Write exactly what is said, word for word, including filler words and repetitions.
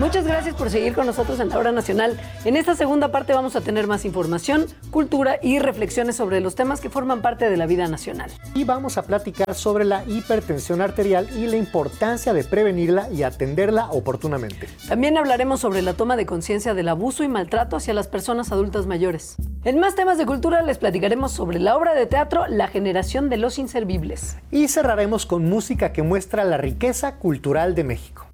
Muchas gracias por seguir con nosotros en la Hora Nacional. En esta segunda parte vamos a tener más información, cultura y reflexiones sobre los temas que forman parte de la vida nacional. Y vamos a platicar sobre la hipertensión arterial y la importancia de prevenirla y atenderla oportunamente. También hablaremos sobre la toma de conciencia del abuso y maltrato hacia las personas adultas mayores. En más temas de cultura les platicaremos sobre la obra de teatro La generación de los inservibles. Y cerraremos con música que muestra la riqueza cultural de México.